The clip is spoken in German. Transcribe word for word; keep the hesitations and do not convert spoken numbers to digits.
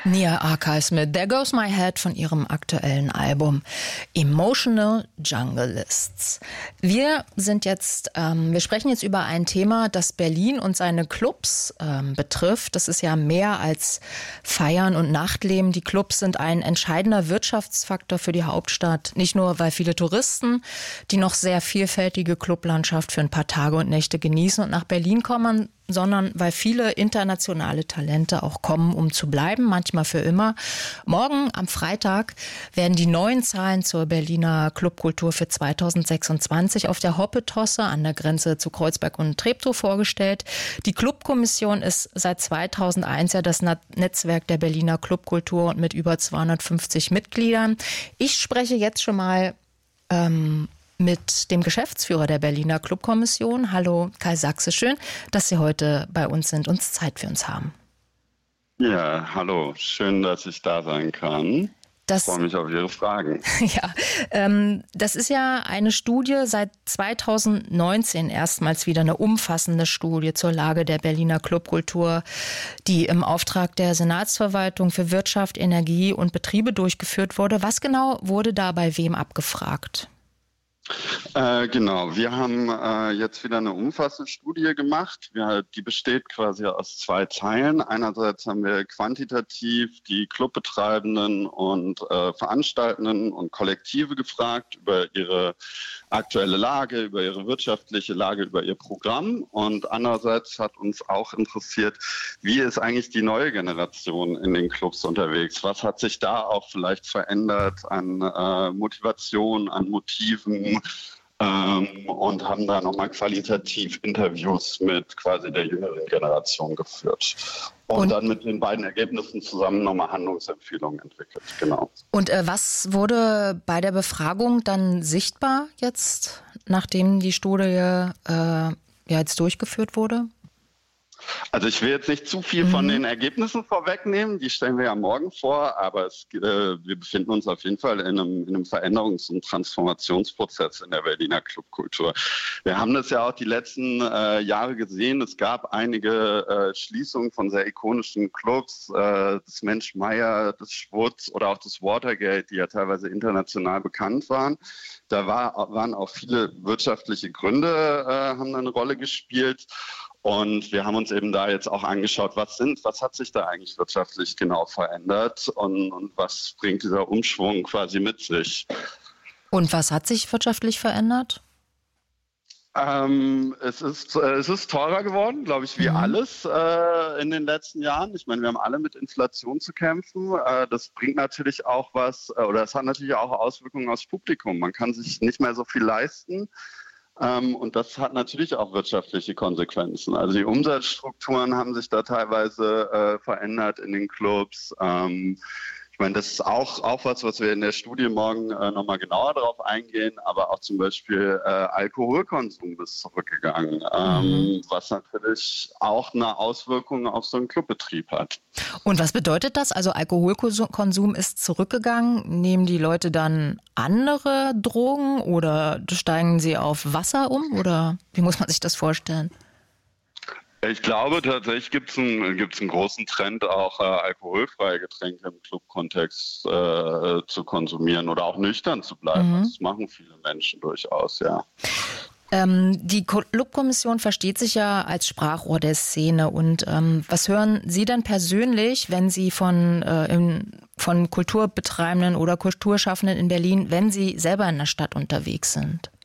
Nia Archives mit There Goes My Head von ihrem aktuellen Album Emotional Jungleists. Wir sind jetzt, ähm, wir sprechen jetzt über ein Thema, das Berlin und seine Clubs ähm, betrifft. Das ist ja mehr als Feiern und Nachtleben. Die Clubs sind ein entscheidender Wirtschaftsfaktor für die Hauptstadt. Nicht nur, weil viele Touristen die noch sehr vielfältige Clublandschaft für ein paar Tage und Nächte genießen und nach Berlin kommen, sondern weil viele internationale Talente auch kommen, um zu bleiben, manchmal für immer. Morgen am Freitag werden die neuen Zahlen zur Berliner Clubkultur für zweitausendsechsundzwanzig auf der Hoppetosse an der Grenze zu Kreuzberg und Treptow vorgestellt. Die Clubkommission ist seit zweitausendeins ja das Netzwerk der Berliner Clubkultur und mit über zweihundertfünfzig Mitgliedern. Ich spreche jetzt schon mal ähm, mit dem Geschäftsführer der Berliner Clubkommission. Hallo Kai Sachse, schön, dass Sie heute bei uns sind und Zeit für uns haben. Ja, hallo, schön, dass ich da sein kann. Das, ich freue mich auf Ihre Fragen. Ja, ähm, das ist ja eine Studie seit zweitausendneunzehn erstmals wieder eine umfassende Studie zur Lage der Berliner Clubkultur, die im Auftrag der Senatsverwaltung für Wirtschaft, Energie und Betriebe durchgeführt wurde. Was genau wurde da bei wem abgefragt? Äh, genau, wir haben äh, jetzt wieder eine umfassende Studie gemacht. Wir, die besteht quasi aus zwei Teilen. Einerseits haben wir quantitativ die Clubbetreibenden und äh, Veranstaltenden und Kollektive gefragt über ihre aktuelle Lage, über ihre wirtschaftliche Lage, über ihr Programm. Und andererseits hat uns auch interessiert, wie ist eigentlich die neue Generation in den Clubs unterwegs? Was hat sich da auch vielleicht verändert an äh, Motivation, an Motiven? Ähm, und haben da nochmal qualitativ Interviews mit quasi der jüngeren Generation geführt. Und, und dann mit den beiden Ergebnissen zusammen nochmal Handlungsempfehlungen entwickelt. Genau. Und äh, was wurde bei der Befragung dann sichtbar jetzt, nachdem die Studie äh, ja jetzt durchgeführt wurde? Also ich will jetzt nicht zu viel von den Ergebnissen vorwegnehmen, die stellen wir ja morgen vor, aber es, äh, wir befinden uns auf jeden Fall in einem, in einem Veränderungs- und Transformationsprozess in der Berliner Clubkultur. Wir haben das ja auch die letzten äh, Jahre gesehen, es gab einige äh, Schließungen von sehr ikonischen Clubs, äh, des Mensch Meier, des Schwutz oder auch des Watergate, die ja teilweise international bekannt waren. Da war, waren auch viele wirtschaftliche Gründe, äh, haben eine Rolle gespielt. Und wir haben uns eben da jetzt auch angeschaut, was sind, was hat sich da eigentlich wirtschaftlich genau verändert und, und was bringt dieser Umschwung quasi mit sich. Und was hat sich wirtschaftlich verändert? Ähm, es ist, äh, es ist teurer geworden, glaube ich, wie mhm. alles äh, in den letzten Jahren. Ich meine, wir haben alle mit Inflation zu kämpfen. Äh, das bringt natürlich auch was, äh, oder es hat natürlich auch Auswirkungen aufs Publikum. Man kann sich nicht mehr so viel leisten. Ähm, und das hat natürlich auch wirtschaftliche Konsequenzen. Also die Umsatzstrukturen haben sich da teilweise äh, verändert in den Clubs. Ähm, ich meine, das ist auch, auch was, was wir in der Studie morgen äh, nochmal genauer darauf eingehen, aber auch zum Beispiel äh, Alkoholkonsum ist zurückgegangen, ähm, mhm. was natürlich auch eine Auswirkung auf so einen Clubbetrieb hat. Und was bedeutet das? Also Alkoholkonsum ist zurückgegangen. Nehmen die Leute dann andere Drogen oder steigen sie auf Wasser um? Oder wie muss man sich das vorstellen? Ich glaube, tatsächlich gibt es einen, gibt's einen großen Trend, auch äh, alkoholfreie Getränke im Clubkontext äh, zu konsumieren oder auch nüchtern zu bleiben. Mhm. Das machen viele Menschen durchaus, ja. Ähm, die Clubkommission versteht sich ja als Sprachrohr der Szene. Und ähm, was hören Sie denn persönlich, wenn Sie von, äh, in, von Kulturbetreibenden oder Kulturschaffenden in Berlin, wenn Sie selber in der Stadt unterwegs sind?